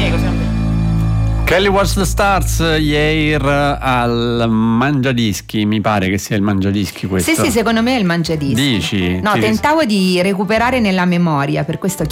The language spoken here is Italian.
Prego, sempre. Kelly Watch the Stars, Yair al Mangiadischi, mi pare che sia il Mangiadischi questo. Sì, secondo me è il Mangiadischi. Dici? No, tentavo di recuperare nella memoria, per questo